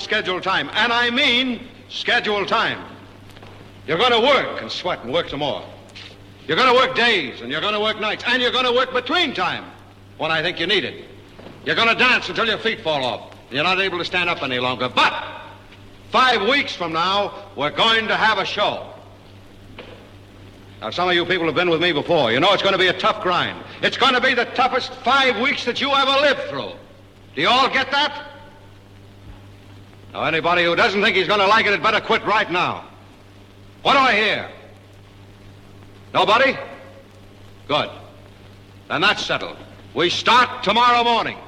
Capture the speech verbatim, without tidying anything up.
scheduled time, and I mean scheduled time. You're going to work and sweat and work some more. You're going to work days, and you're going to work nights, and you're going to work between time when I think you need it. You're going to dance until your feet fall off. You're not able to stand up any longer. But five weeks from now, we're going to have a show. Now, some of you people have been with me before. You know it's going to be a tough grind. It's going to be the toughest five weeks that you ever lived through. Do you all get that? Now, anybody who doesn't think he's going to like it had better quit right now. What do I hear? Nobody? Good. Then that's settled. We start tomorrow morning.